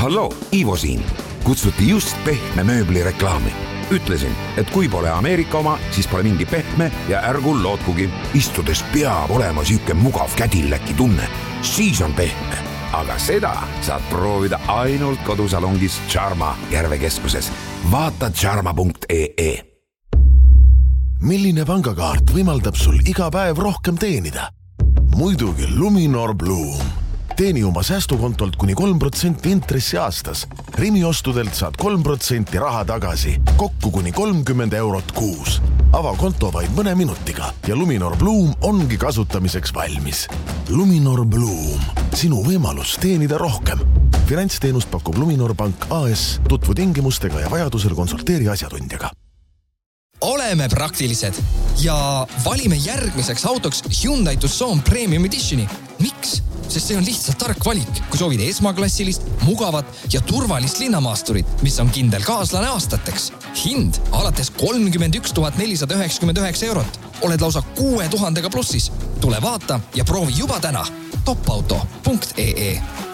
Halloo, Ivo siin. Kutsuti just pehme mööbli reklaami. Ütlesin, et kui pole Ameerika oma, siis pole mingi pehme ja ärgu lootkugi. Istudes peab olema süüke mugav kädilläki tunne. Siis on pehme. Aga seda saad proovida ainult kodusalongis Charma Järvekeskuses. Vaata charma.ee. Milline pangakaart võimaldab sul iga päev rohkem teenida? Muidugi Luminor Bloom. Teeni oma säästukontolt kuni 3% intressi aastas. Rimi ostudelt saad 3% raha tagasi. Kokku kuni 30 eurot kuus. Ava konto vaid mõne minutiga ja Luminor Bloom ongi kasutamiseks valmis. Luminor Bloom. Sinu võimalus teenida rohkem. Finantsteenust pakub Luminor Pank AS. Tutvu tingimustega ja vajadusel konsulteeri asjatundjaga. Oleme praktilised ja valime järgmiseks autoks Hyundai Tucson Premium Editioni. Miks? Sest see on lihtsalt tark valik, kui soovid esmaklassilist, mugavat ja turvalist linnamaasturit, mis on kindel kaaslane aastateks. Hind alates 31 499 eurot. Oled lausa 6000 plussis. Tule vaata ja proovi juba täna. topauto.ee.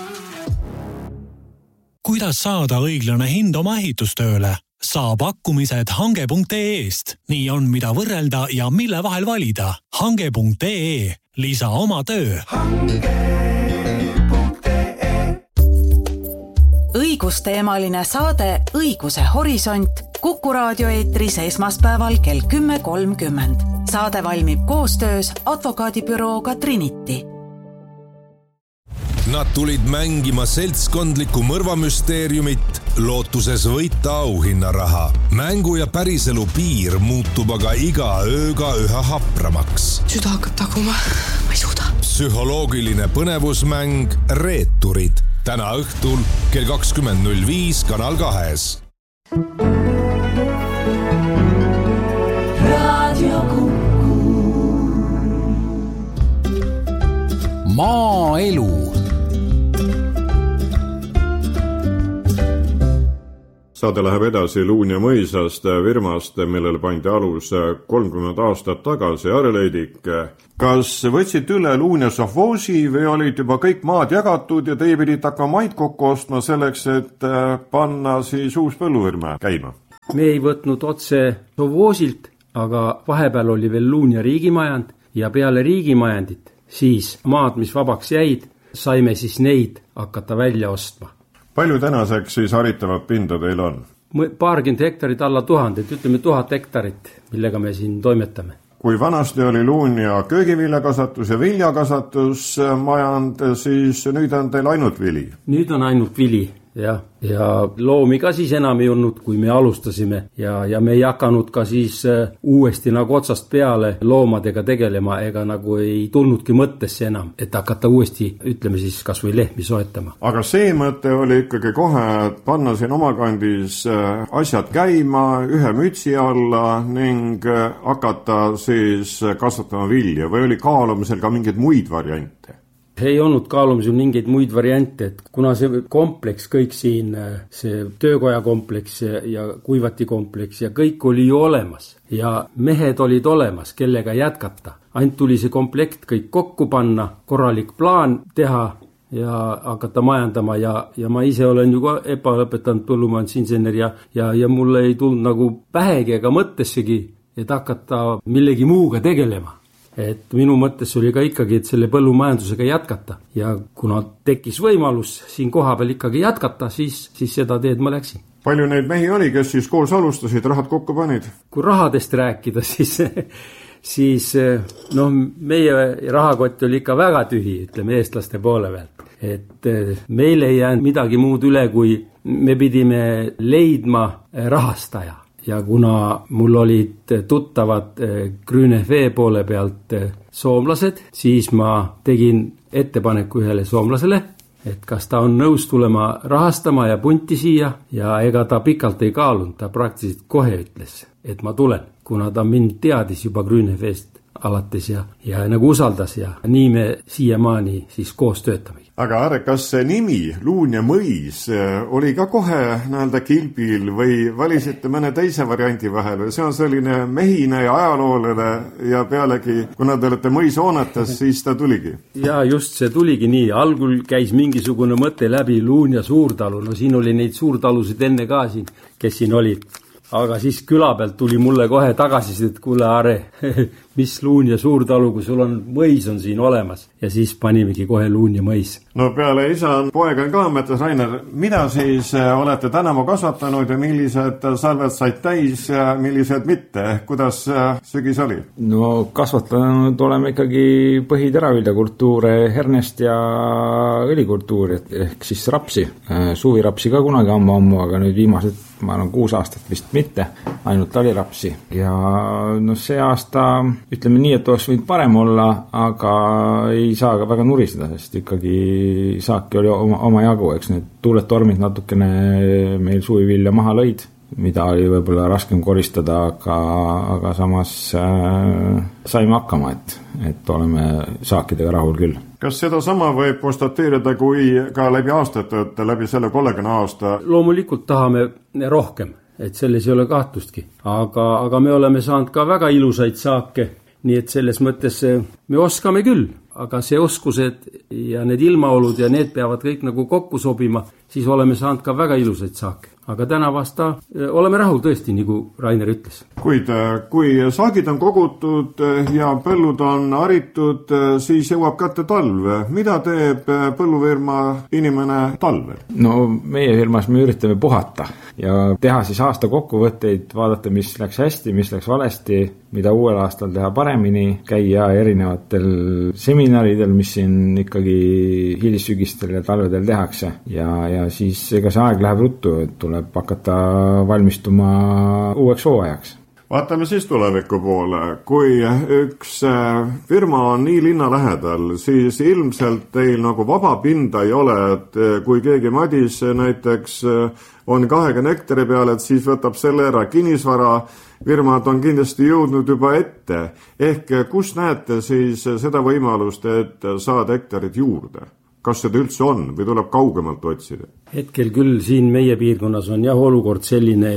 Kuidas saada õiglane hind oma ehitustööle? Saa pakkumised hange.ee-st. Nii on, mida võrrelda ja mille vahel valida. Hange.ee. Lisa oma töö. Õigusteemaline saade Õiguse horisont Kuku raadio eetris esmaspäeval kell 10.30. Saade valmib koostöös advokaadibürooga Trinity. Nad tulid mängima seltskondlikku mõrvamüsteeriumit, lootuses võita auhinnaraha. Mängu ja päriselu piir muutub aga iga ööga üha hapramaks. Süda hakkab taguma, ma ei suuda. Psühholoogiline põnevusmäng Reeturid. Täna õhtul kell 20.05 Kanal 2. Radio Kuku. Maaelu. Saade läheb edasi Luunja mõisast firmast, millele pandi alus 30 aastat tagasi. Areleidik, kas võtsid üle Luunja sovhoosi või olid juba kõik maad jagatud ja teie pidid hakkama maid kokku ostma selleks, et panna siis uus põllufirma käima? Me ei võtnud otse sovhoosilt, aga vahepeal oli veel Luunja riigimajand ja peale riigimajandit siis maad, mis vabaks jäid, saime siis neid hakata välja ostma. Palju tänaseks siis haritavat pinda teil on? Paarkümmend hektarit alla 1000, ütleme 1000 hektarit, millega me siin toimetame. Kui vanasti oli Luunja köögiviljakasvatus ja viljakasvatus majand, siis nüüd on teil ainult vili? Nüüd on ainult vili, jah. Ja loomi ka siis enam ei olnud, kui me alustasime ja me ei hakanud ka siis uuesti nagu otsast peale loomadega tegelema ega nagu ei tulnudki mõttesse enam, et hakata uuesti, ütleme siis kas või lehmi soetama. Aga see mõte oli ikkagi kohe panna siin omakandis asjad käima ühe mütsi alla ning hakata siis kasvatama vilja või oli kaalumisel ka mingeid muid variante? Ei olnud kaalumisel mingeid muid variante, et kuna see kompleks kõik siin, see töökoja kompleks ja kuivati kompleks ja kõik oli ju olemas ja mehed olid olemas, kellega jätkata. Ainult tuli see komplekt kõik kokku panna, korralik plaan teha ja hakata majandama ja ma ise olen ju ka lõpetanud põllumajandusinsener ja mulle ei tulnud nagu pähegi ega mõttessegi, et hakata millegi muuga tegelema. Et minu mõttes oli ka ikkagi, et selle põllumajandusega jätkata ja kuna tekkis võimalus siin kohapeal ikkagi jätkata, siis seda teed ma läksin. Palju neid mehi oli, kes siis koos alustasid, rahad kokku panid? Kui rahadest rääkida, siis meie rahakott oli ikka väga tühi, ütleme eestlaste poole pealt. Et meil ei jäänud midagi muud üle, kui me pidime leidma rahastaja. Ja kuna mul olid tuttavad Grünefee poole pealt soomlased, siis ma tegin ettepaneku ühele soomlasele, et kas ta on nõus tulema rahastama ja punti siia ja ega ta pikalt ei kaalunud, ta praktiliselt kohe ütles, et ma tulen, kuna ta mind teadis juba Grünefeest alates ja nagu usaldas ja nii me siiamaani siis koos töötamegi. aga Aare, kas see nimi Luun ja mõis oli ka kohe näelda kilbil või valisite mõne teise variandi vahel või see on selline mehine ja ajalooline ja pealegi, kuna te olete mõishoonetes, siis ta tuligi? Ja just see tuligi nii, algul käis mingisugune mõte läbi Luun ja Suurtalu, no siin oli neid suurtalusid enne ka siin, kes siin olid. Aga siis küla pealt tuli mulle kohe tagasi, et kuule Aare, mis Luun ja Suurtalu, kui sul on mõis on siin olemas. Ja siis panimegi kohe Luun ja mõis. No peale isa on poeg on ka, mõtles Rainer, mida siis olete tänavu kasvatanud ja millised salved said täis ja millised mitte? Kuidas sügis oli? No kasvatanud oleme ikkagi põhiteraviljakultuure, hernest ja õlikultuuri, ehk siis rapsi. Suvirapsi ka kunagi ammu, aga nüüd viimased, ma olen 6 aastat vist mitte, ainult talirapsi. Ja no see aasta, ütleme nii, et oleks võinud parem olla, aga ei saa ka väga nuriseda, sest ikkagi saaki oli oma jagu, eks need tuuled tormid natukene meil suvivilja maha lõid, mida oli võib-olla raskem koristada, aga samas saime hakkama, et oleme saakidega rahul küll. Kas seda sama võib konstateerida kui ka läbi aastate, et läbi selle 30 aasta? Loomulikult tahame rohkem, et selles ei ole kahtlustki. Aga me oleme saanud ka väga ilusaid saake, nii et selles mõttes me oskame küll. Aga see oskused ja need ilmaolud ja need peavad kõik nagu kokku sobima, siis oleme saanud ka väga ilusaid saake. Aga täna vasta oleme rahul tõesti, nagu Rainer ütles. Kuid kui saagid on kogutud ja põllud on haritud, siis jõuab kätte talv. Mida teeb põllufirma inimene talvel? No meie firmas me üritame puhata ja teha siis aasta kokkuvõtteid, vaadata, mis läks hästi, mis läks valesti, mida uuel aastal teha paremini, käia erinevatel seminaridel, mis siin ikkagi hilissügistel ja talvedel tehakse ja siis ega see aeg läheb ruttu, et tuleb hakata valmistuma uueks hooajaks. Vaatame siis tuleviku poole. Kui üks firma on nii linna lähedal, siis ilmselt teil nagu vaba pinda ei ole, et kui keegi Madis näiteks on 20 hektari peal, et siis võtab selle ära. Kinnisvara firmad on kindlasti jõudnud juba ette. Ehk kus näete siis seda võimalust, et saada hektarid juurde? Kas seda üldse on või tuleb kaugemalt otsida? Hetkel küll siin meie piirkonnas on jah olukord selline,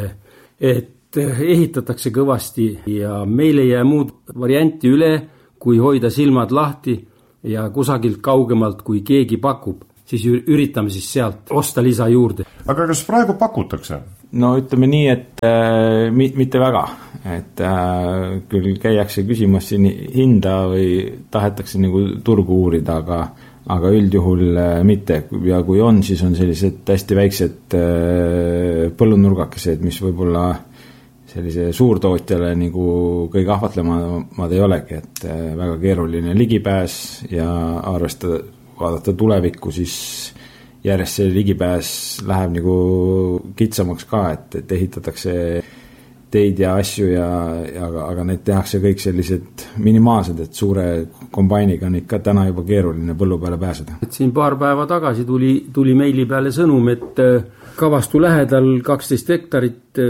et ehitatakse kõvasti ja meil ei jää muud varianti üle, kui hoida silmad lahti ja kusagilt kaugemalt, kui keegi pakub, siis üritame siis sealt osta lisa juurde. Aga kas praegu pakutakse? No ütleme nii, et mitte väga, et küll käiakse küsimas siin hinda või tahetakse nagu turgu uurida, aga üldjuhul mitte ja kui on, siis on sellised hästi väiksed põllunurgakesed, mis võib-olla sellise suurtootjale nagu kõige ahvatlemad ei olegi, et väga keeruline ligipääs ja vaadata tulevikku, siis järjest see ligipääs läheb nagu kitsamaks ka, et ehitatakse teid ja asju aga need tehakse kõik sellised minimaalsed, et suure kombainiga on ikka täna juba keeruline põllu peale pääseda. Et siin paar päeva tagasi tuli meili peale sõnum, et Kavastu lähedal 12 hektarit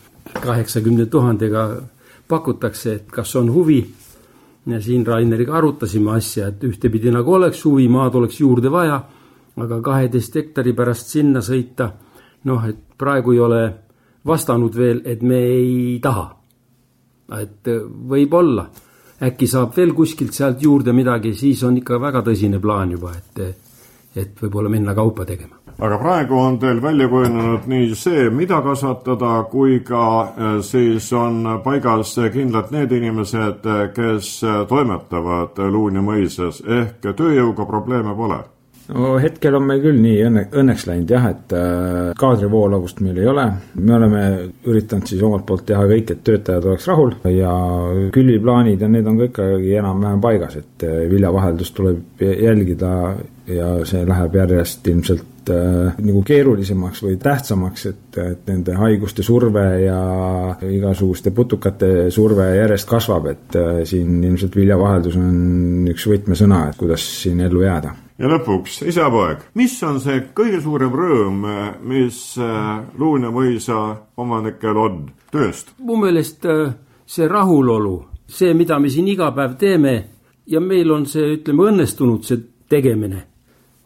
80 000-ga pakutakse, et kas on huvi. Ja siin Raineriga arutasime asja, et ühtepidi nagu oleks huvi, maad oleks juurde vaja, aga 12 hektari pärast sinna sõita, et praegu ei ole vastanud veel, et me ei taha. Et võib olla. Äkki saab veel kuskilt sealt juurde midagi, siis on ikka väga tõsine plaan juba, et võib-olla minna kaupa tegema. Aga praegu on teil välja kujunenud nii see, mida kasvatada, kui ka siis on paigas kindlalt need inimesed, kes toimetavad Luun ja mõisas, ehk tööjõuga probleeme pole. No hetkel on meil küll nii õnneks läinud jah, et kaadrivoolavust meil ei ole. Me oleme üritanud siis omalt poolt teha kõik, et töötajad oleks rahul ja külviplaanid ja need on kõik enam-vähem paigas, et viljavaheldust tuleb jälgida ja see läheb järjest ilmselt nagu keerulisemaks või tähtsamaks, et nende haiguste surve ja igasuguste putukate surve järjest kasvab, et siin ilmselt viljavaheldus on üks võtmesõna, et kuidas siin ellu jääda. Ja lõpuks, isapoeg, mis on see kõige suurem rõõm, mis Luun ja mõisa omanikel on tööst? Mu meelest see rahulolu, see, mida me siin iga päev teeme ja meil on see, ütleme, õnnestunud see tegemine.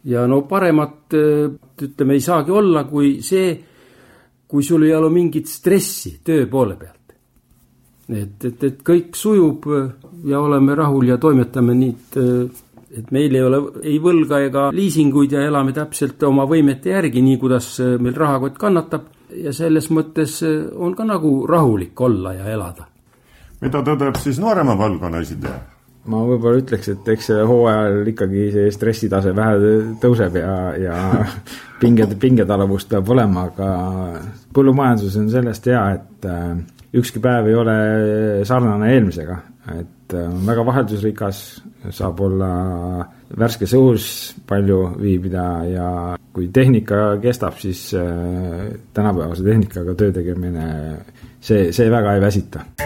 ja no paremat, ütleme, ei saagi olla kui see, kui sul ei ole mingit stressi töö poole pealt. Et kõik sujub ja oleme rahul ja toimetame nii, et meil ei ole ei võlga ega liisinguid ja elame täpselt oma võimete järgi, nii kuidas meil rahakott kannatab ja selles mõttes on ka nagu rahulik olla ja elada. Mida tõdeb siis noorema valgkonna esindaja? Ma võib-olla ütleks, et eks see hooajal ikkagi see stressitase vähe tõuseb ja pingetaluvust peab olema, aga põllumajanduses on sellest hea, et ükski päev ei ole sarnane eelmisega, et on väga vaheldusrikas, saab olla värskes õhus palju viibida ja kui tehnika kestab, siis tänapäevase tehnikaga töö tegemine, see väga ei väsita.